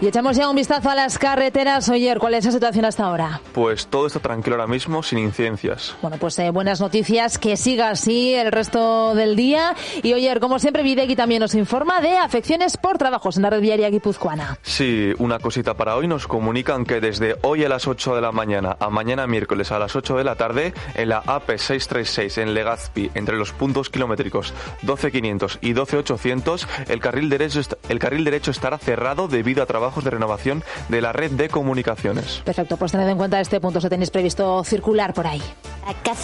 Y echamos ya un vistazo a las carreteras. Oyer, ¿cuál es la situación hasta ahora? Pues todo está tranquilo ahora mismo, sin incidencias. Bueno, pues buenas noticias, que siga así el resto del día. Y Oyer, como siempre, Bidegui también nos informa de afecciones por trabajos en la red viaria guipuzcoana. Sí, una cosita para hoy. Nos comunican que desde hoy a las 8 de la mañana a mañana miércoles a las 8 de la tarde, en la AP636 en Legazpi, entre los puntos kilométricos 12.500 y 12.800, el carril derecho estará cerrado debido a trabajos de renovación de la red de comunicaciones. Perfecto, pues tened en cuenta este punto si tenéis previsto circular por ahí.